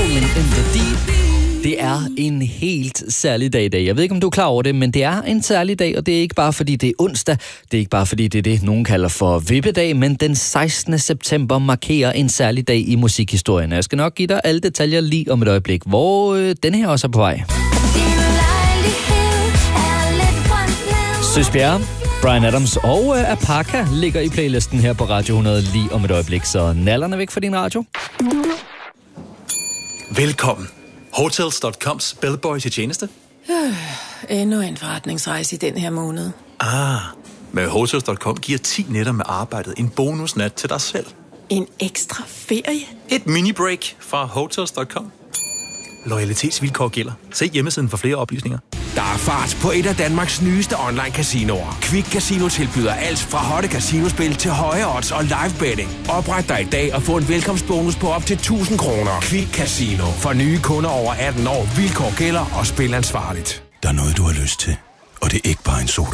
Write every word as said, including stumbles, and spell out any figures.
Rolling in the Deep. Det er en helt særlig dag i dag. Jeg ved ikke, om du er klar over det, men det er en særlig dag, og det er ikke bare, fordi det er onsdag. Det er ikke bare, fordi det er det, nogen kalder for vippedag, men den sekstende september markerer en særlig dag i musikhistorien. Jeg skal nok give dig alle detaljer lige om et øjeblik, hvor øh, denne her også er på vej. Søs Bjerre, Bryan Adams og øh, Apaka ligger i playlisten her på Radio hundrede lige om et øjeblik, så nallerne væk fra din radio. Velkommen. Hotels punktum coms bellboy til tjeneste. Øh, endnu en forretningsrejse i den her måned. Ah, med Hotels punktum com giver ti nætter med arbejdet en bonusnat til dig selv. En ekstra ferie? Et mini-break fra Hotels punktum com. Loyalitetsvilkår gælder. Se hjemmesiden for flere oplysninger. Der er fart på et af Danmarks nyeste online-casinoer. Quick Casino tilbyder alt fra hotte casinospil til høje odds og live betting. Opret dig i dag og få en velkomstbonus på op til tusind kroner. Quick Casino. For nye kunder over atten år. Vilkår gælder og spil ansvarligt. Der er noget, du har lyst til, og det er ikke bare en sodavand.